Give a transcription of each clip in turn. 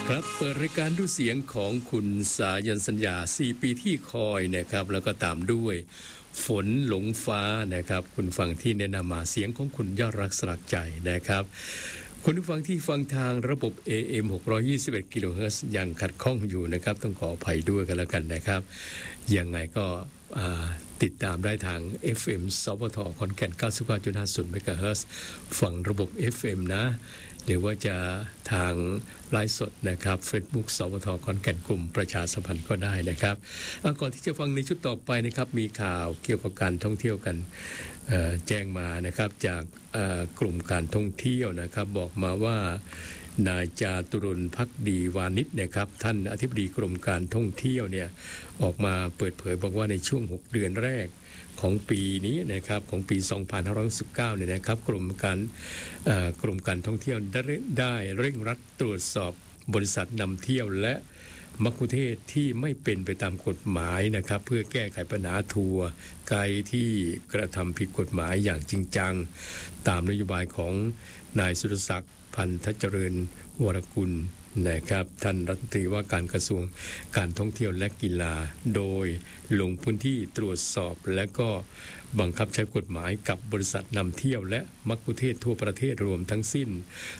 ครับเปิดรายการด้วยเสียงของคุณสายันสัญญา4ปีที่คอยนะครับแล้วก็ตามด้วยฝนหลงฟ้านะครับคุณฟังที่แนะนำมาเสียงของคุณยอดรักสลักใจนะครับคุณผู้ฟังที่ฟังทางระบบ AM 621กิโลเฮิรตซ์ยังขัดข้องอยู่นะครับต้องขออภัยด้วยกันแล้วกันนะครับยังไงก็ติดตามได้ทาง FM สวทขอนแก่น 95.50 เมกะเฮิรตซ์ฝั่งระบบ FM นะหรือว่าจะทางไลฟ์สดนะครับ Facebook สวทขอนแก่นกลุ่มประชาสัมพันธ์ก็ได้นะครับก่อนที่จะฟังในชุดต่อไปนะครับมีข่าวเกี่ยวกับการท่องเที่ยวกันแจ้งมานะครับจากกลุ่มการท่องเที่ยวนะครับบอกมาว่านายจาตุรนต์ภักดีวานิชนะครับท่านอธิบดีกรมการท่องเที่ยวเนี่ยออกมาเปิดเผยบอกว่าในช่วง6เดือนแรกของปีนี้นะครับของปี 2519 เนี่ยนะครับกรมการท่องเที่ยวได้เร่งรัดตรวจสอบบริษัทนำเที่ยวและมัคคุเทศก์ที่ไม่เป็นไปตามกฎหมายนะครับเพื่อแก้ไขปัญหาทัวร์ไกด์ที่กระทำผิดกฎหมายอย่างจริงจังตามนโยบายของนายสุรศักดิ์พันธเจริญวรกุลนะครับท่านรัฐมนตรีว่าการกระทรวงการท่องเที่ยวและกีฬาโดยลงพื้นที่ตรวจสอบและก็บังคับใช้กฎหมายกับบริษัทนำเที่ยวและมัคคุเทศก์ทั่วประเทศรวมทั้งสิ้น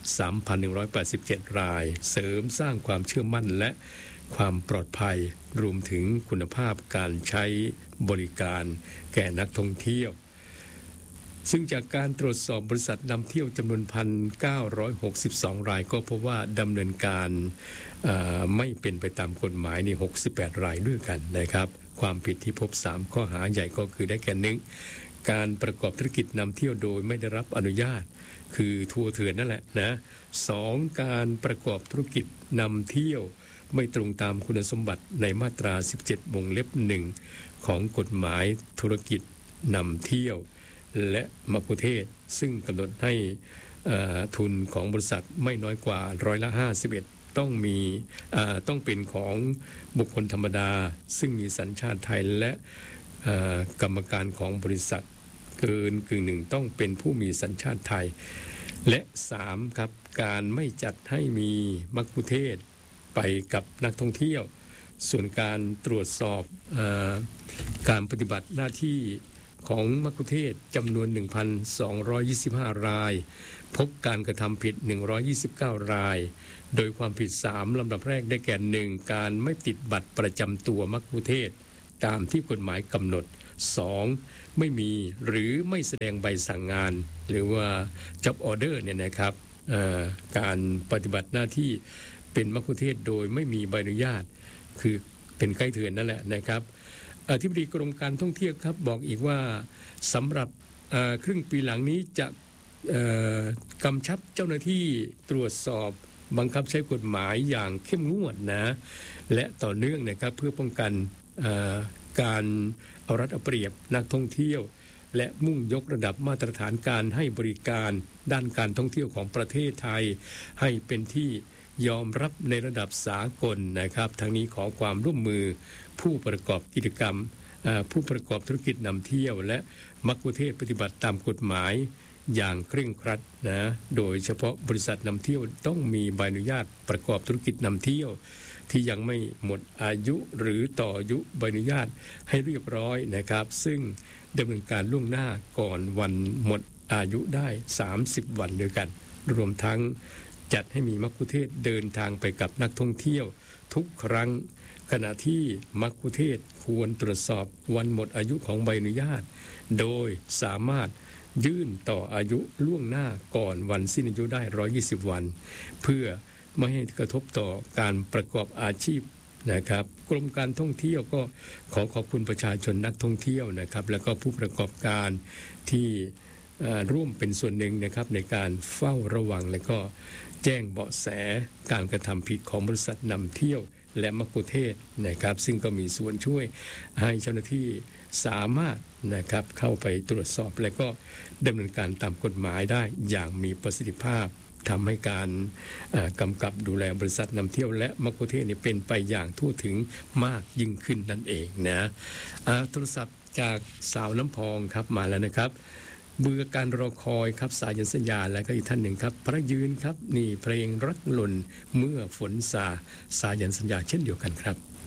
3,187 รายเสริมสร้างความเชื่อมั่นและความปลอดภัยรวมถึงคุณภาพการใช้บริการแก่นักท่องเที่ยวซึ่งจากการตรวจสอบบริษัทนำเที่ยวจำนวน 1,962 รายก็พบว่าดำเนินการไม่เป็นไปตามกฎหมายใน68 รายด้วยกันนะครับความผิดที่พบ3ข้อหาใหญ่ก็คือได้แก่1การประกอบธุรกิจนำเที่ยวโดยไม่ได้รับอนุญาตคือทัวร์เถื่อนนั่นแหละนะ2การประกอบธุรกิจนำเที่ยวไม่ตรงตามคุณสมบัติในมาตรา 17 วงเล็บ 1 ของกฎหมายธุรกิจนำเที่ยวและมัคคุเทศก์ซึ่งกำหนดให้ทุนของบริษัทไม่น้อยกว่า51%ต้องเป็นของบุคคลธรรมดาซึ่งมีสัญชาติไทยและกรรมการของบริษัทเกินกึ่งหนึ่งต้องเป็นผู้มีสัญชาติไทยและ3ครับการไม่จัดให้มีมัคคุเทศก์ไปกับนักท่องเที่ยวส่วนการตรวจสอบการปฏิบัติหน้าที่ของมัคคุเทศก์จำนวน 1,225 รายพบการกระทำผิด129 รายโดยความผิด3ลำดับแรกได้แก่1การไม่ติดบัตรประจำตัวมัคคุเทศก์ตามที่กฎหมายกำหนด2ไม่มีหรือไม่แสดงใบสั่งงานหรือว่า job order เนี่ยนะครับการปฏิบัติหน้าที่เป็นมัคคุเทศก์โดยไม่มีใบอนุญาตคือเป็นไกด์เถื่อนนั่นแหละนะครับอธิบดีกรมการท่องเที่ยวครับบอกอีกว่าสำหรับครึ่งปีหลังนี้จะกำชับเจ้าหน้าที่ตรวจสอบบังคับใช้กฎหมายอย่างเข้มงวดนะและต่อเนื่องนะครับเพื่อป้องกันการเอารัดเอาเปรียบนักท่องเที่ยวและมุ่งยกระดับมาตรฐานการให้บริการด้านการท่องเที่ยวของประเทศไทยให้เป็นที่ยอมรับในระดับสากลนะครับทั้งนี้ขอความร่วมมือผู้ประกอบกิจกรรมผู้ประกอบธุรกิจนำเที่ยวและมัคคุเทศก์ปฏิบัติตามกฎหมายอย่างเคร่งครัดนะโดยเฉพาะบริษัทนำเที่ยวต้องมีใบอนุญาตประกอบธุรกิจนำเที่ยวที่ยังไม่หมดอายุหรือต่ออายุใบอนุญาตให้เรียบร้อยนะครับซึ่งดำเนินการล่วงหน้าก่อนวันหมดอายุได้30 วันด้วยกันรวมทั้งจัดให้มีมัคคุเทศก์เดินทางไปกับนักท่องเที่ยวทุกครั้งขณะที่มัคคุเทศก์ควรตรวจสอบวันหมดอายุของใบอนุญาตโดยสามารถยื่นต่ออายุล่วงหน้าก่อนวันสิ้นอายุได้120 วันเพื่อไม่ให้กระทบต่อการประกอบอาชีพนะครับกรมการท่องเที่ยวก็ขอขอบคุณประชาชนนักท่องเที่ยวนะครับแล้วก็ผู้ประกอบการที่ร่วมเป็นส่วนหนึ่งนะครับในการเฝ้าระวังและก็แจ้งเบาะแสการกระทำผิดของบริษัทนำเที่ยวและมัคคุเทศก์นะครับซึ่งก็มีส่วนช่วยให้เจ้าหน้าที่สามารถนะครับเข้าไปตรวจสอบและก็ดำเนินการตามกฎหมายได้อย่างมีประสิทธิภาพทำให้การกำกับดูแลบริษัทนำเที่ยวและมัคคุเทศก์เป็นไปอย่างทั่วถึงมากยิ่งขึ้นนั่นเองนะโทรศัพท์จากสาวน้ำพองครับมาแล้วนะครับเบื่อการรอคอยครับสายันสัญญาและก็อีกท่านหนึ่งครับพระยืนครับนี่เพลงรักหล่นเมื่อฝนสายันสัญญาเช่นเดียวกันครับ